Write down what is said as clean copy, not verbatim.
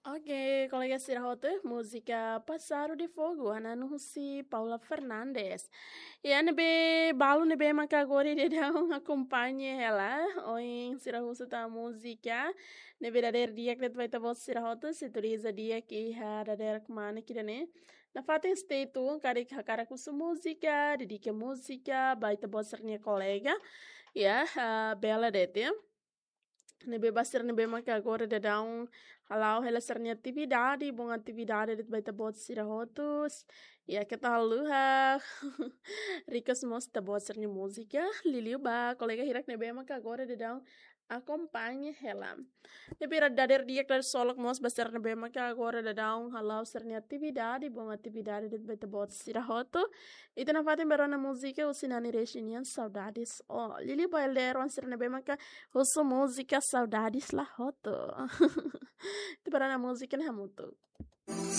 Ok, colega Sirahota, música Pássaro de Fogo, Ananusi Paula Fernandes. E a nebe balo nebe macagori de não acompanhe ela, ou em Sirahusa tá música, nebe dader dia que vai ter voz Sirahota, se turiza dia que ha dader kumana que né. Na fata stay tu, cara com sua música, dedica música, baita voz minha colega, ya, bela dete. Nebe basir nebe maka agora de dar halau relação atividade, bom atividade de baita bot sirahotus, e a que tal luha, ricas mostra bot sernya música, liliu ba, colega hirak nebe maka agora de dar acompanhe ela. Nebe dader dia que solok mos basir nebe maka agora de dar halau sernya atividade, bom atividade de baita bot sirahotu, e na fatin berona música o sinani rechinian saudades, oh, liliu ba elder wan ser nebe maka ouço música Saudades La Roto. Te parar na música, né, Ramuto?